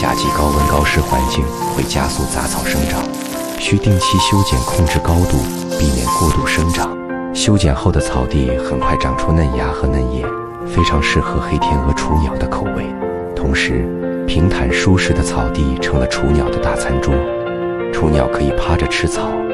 夏季高温高湿环境会加速杂草生长，需定期修剪控制高度，避免过度生长。修剪后的草地很快长出嫩芽和嫩叶，非常适合黑天鹅雏鸟的口味。同时，平坦舒适的草地成了雏鸟的大餐桌，雏鸟可以趴着吃草，